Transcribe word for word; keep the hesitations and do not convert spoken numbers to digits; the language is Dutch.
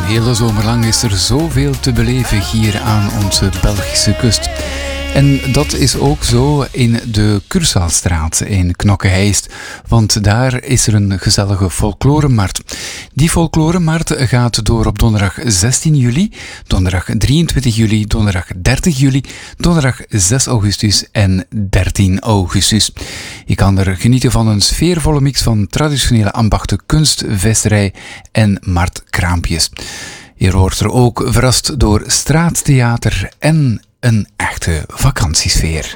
hele zomer lang is er zoveel te beleven hier aan onze Belgische kust. En dat is ook zo in de Cursaalstraat in Knokke-Heist, want daar is er een gezellige folkloremarkt. Die folkloremarkt gaat door op donderdag zestien juli, donderdag drieëntwintig juli, donderdag dertig juli, donderdag zes augustus en dertien augustus. Je kan er genieten van een sfeervolle mix van traditionele ambachten, kunst, vesterij en marktkraampjes. Je wordt er ook verrast door straattheater en een echte vakantiesfeer.